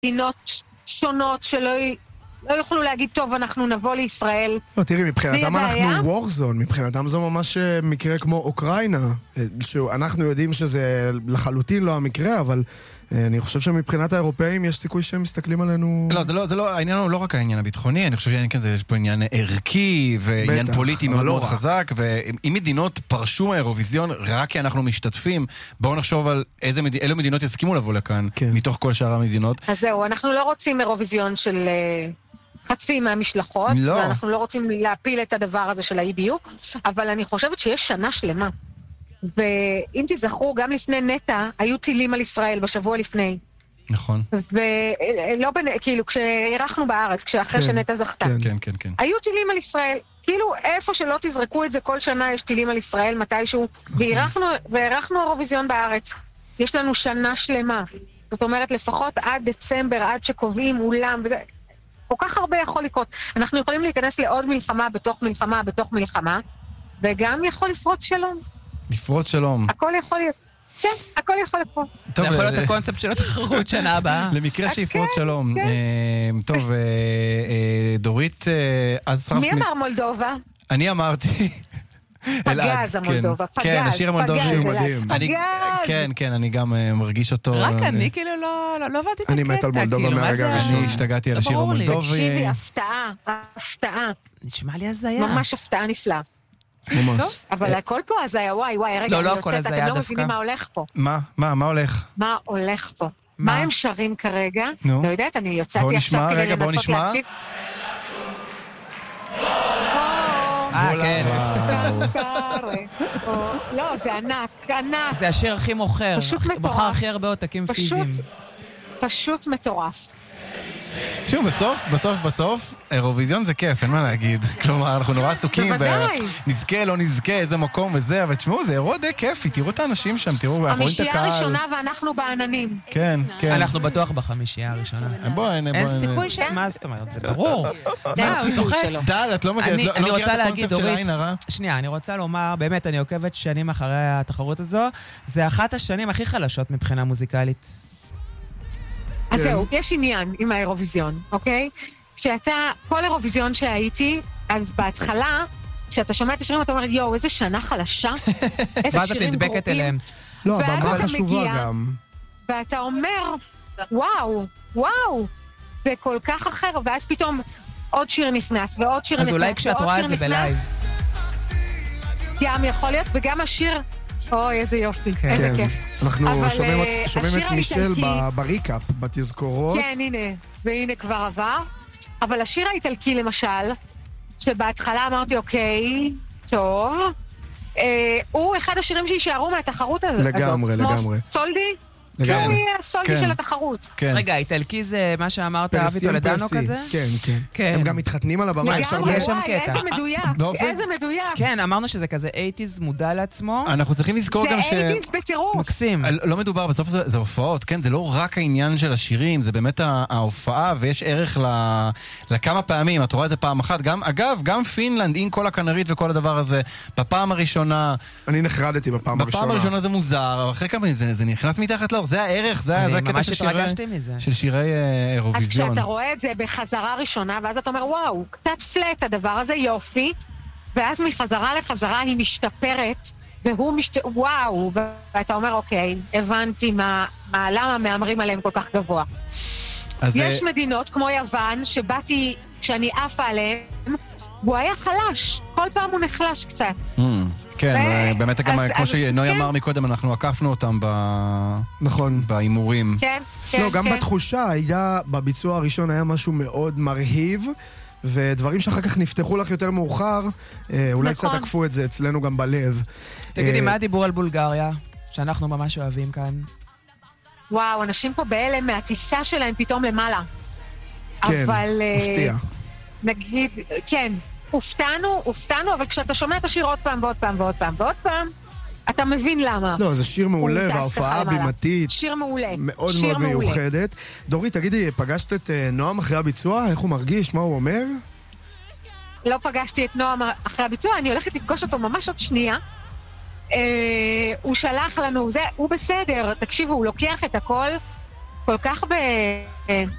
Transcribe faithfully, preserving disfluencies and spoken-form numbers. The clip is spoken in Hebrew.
מדינות שונות שלא לא יוכלו להגיד, טוב, אנחנו נבוא לישראל. לא, תראי, מבחינתם אנחנו וורזון, מבחינתם זו ממש מקרה כמו אוקראינה, שאנחנו יודעים שזה לחלוטין לא המקרה, אבל אני חושב שמבחינת האירופאים יש סיכוי שהם מסתכלים עלינו... לא, זה לא, זה לא, העניין הוא לא רק העניין הביטחוני, אני חושב שיש פה עניין ערכי ועניין בטח, פוליטי מאוד לא מאוד חזק, ואם מדינות פרשו מהאירוויזיון רק כי אנחנו משתתפים, בואו נחשוב על איזה מד... אילו מדינות יסכימו לבוא לכאן, כן. מתוך כל שאר המדינות. אז זהו, אנחנו לא רוצים אירוויזיון של חצי מהמשלחות, לא. ואנחנו לא רוצים להפיל את הדבר הזה של ה-אי בי יו, אבל אני חושבת שיש שנה שלמה. ואם תזכרו, גם לפני נטה, היו טילים על ישראל בשבוע לפני. נכון. ולא, כאילו, כשהירחנו בארץ, כשאחרי שנטה זכתה. כן, כן, כן, כן. היו טילים על ישראל. כאילו, איפה שלא תזרקו את זה, כל שנה יש טילים על ישראל, מתישהו, והירחנו אירוויזיון בארץ. יש לנו שנה שלמה. זאת אומרת, לפחות עד דצמבר, עד שקובעים אולם, וזה... כל כך הרבה יכול לקרות. אנחנו יכולים להיכנס לעוד מלחמה, בתוך מלחמה, בתוך מלחמה, וגם יכול לפרוץ שלום. לפרוץ שלום. הכל יכול להיות. כן, הכל יכול לקרות. זה יכול להיות הקונספט של התחרות שנה הבאה. למקרה שיפרוץ שלום. טוב, דורית, אז שרף... מי אמר מולדובה? אני אמרתי... פגז המולדובה, פגז, כן, השיר המולדובי פגז, מדהים. כן, כן, אני גם מרגיש אותו. רק אני כאילו לא הבאתי את הקטע. אני מת על מולדובה מהרגע הראשון. אני השתגעתי על השיר המולדובי. תקשיבי, הפתעה, הפתעה. נשמע לי הזיה. ממש הפתעה נפלאה. ממש. אבל הכל פה אז היה, וואי, וואי, רגע, אני יוצאת, אתם לא מבינים מה הולך פה. מה? מה? מה הולך? מה הולך פה? מה הם שרים כרגע? לא יודעת, אני יוצאתי עכשיו כדי לנסות להקשיב. אה, כן. לא, זה ענק, ענק. זה השיר הכי מוכר. פשוט מטורף. מוכר הכי הרבה עותקים פיזיים. פשוט מטורף. תשמעו, בסוף, בסוף, בסוף, אירוויזיון זה כיף, אין מה להגיד. כלומר, אנחנו נורא עסוקים, ונזכה, לא נזכה, איזה מקום וזה, אבל תשמעו, זה אירוע די כיפי, תראו את האנשים שם, תראו, אנחנו רואים את הקהל. חמישייה הראשונה ואנחנו בעננים. כן, כן. אנחנו בטוח בחמישייה הראשונה. בואי, בואי. אין סיכוי ש... מה זאת אומרת? זה ברור. מה, הוא צוחק? דל, את לא מכירה את הקונספט של העין הרע? שנייה, אני רוצה לומר, באמת, אני עוקבת שנים אחרי התחרות הזו, זה אחת השנים הכי חלשות מבחינה מוזיקלית. אז זהו, יש עניין עם האירוויזיון, אוקיי? כשאתה, כל אירוויזיון שהייתי, אז בהתחלה, כשאתה שומע את השירים, אתה אומר, יואו, איזה שנה חלשה, איזה שירים גרועים. לא, הבמה חשובה גם. ואתה אומר, וואו, וואו, זה כל כך אחר, ואז פתאום עוד שיר נכנס, ועוד שיר נכנס, אז אולי כשאת רואה את זה בלייב. גם יכול להיות, וגם השיר... אוי, איזה יופי, איזה כיף. אנחנו שומעים את מישל בריקאפ, בתזכורות. כן, הנה, והנה כבר עבר. אבל השיר האיטלקי למשל, שבהתחלה אמרתי, אוקיי, טוב, הוא אחד השירים שישארו מהתחתחרות הזאת. לגמרי, לגמרי. כמו סולדי? כן, הוא יהיה הסולדי של התחרות. רגע, איטלקי זה מה שאמרת, אבי טולדנו כזה? כן, כן. הם גם מתחתנים על הבמה. יש שם קטע. איזה מדויק, איזה מדויק. כן, אמרנו שזה כזה אייטיז מודע לעצמו. אנחנו צריכים לזכור גם ש... זה אייטיז בטירוף. מקסים. לא מדובר, בסוף זה הופעות, כן? זה לא רק העניין של השירים, זה באמת ההופעה, ויש ערך לכמה פעמים. את רואה את זה פעם אחת. אגב, גם פינלנד, עם כל הכנרית וכל הדבר הזה, בפעם הראשונה... אני נחרדתי בפעם הראשונה. בפעם הראשונה זה מוזר, אחרי כמה זה נכנס מתחת לאור. זה הערך, זה הקטע של שירי אירוויזיון. אז כשאתה רואה את זה בחזרה ראשונה, ואז אתה אומר, וואו, קצת פלט הדבר הזה, יופי, ואז מחזרה לחזרה היא משתפרת, והוא משת... וואו, ואתה אומר, אוקיי, הבנתי מה, למה מאמרים עליהם כל כך גבוה. יש מדינות כמו יוון, שבאתי, כשאני עפה עליהם, הוא היה חלש, כל פעם הוא נחלש קצת. כן, באמת גם כמו שנוי אמר מקודם, אנחנו עקפנו אותם באימורים. כן, כן. לא, גם בתחושה, בביצוע הראשון היה משהו מאוד מרהיב, ודברים שאחר כך נפתחו לך יותר מאוחר, אולי קצת עקפו את זה אצלנו גם בלב. תגידי, מה הדיבור על בולגריה, שאנחנו ממש אוהבים כאן? וואו, אנשים פה בהלם מהטיסה שלהם פתאום למעלה. כן, מפתיע. נגיד, כן. הופתענו, הופתענו, אבל כשאתה שומע את השיר עוד פעם ועוד פעם ועוד פעם ועוד פעם, אתה מבין למה. לא, זה שיר מעולה, וההופעה הבימתית. שיר מעולה. מאוד מאוד מיוחדת. דורית, תגידי, פגשת את נועם אחרי הביצוע? איך הוא מרגיש? מה הוא אומר? לא פגשתי את נועם אחרי הביצוע, אני הולכת לפגוש אותו ממש עוד שנייה. הוא שלח לנו, הוא בסדר, תקשיבו, הוא לוקח את הכל כל כך ב...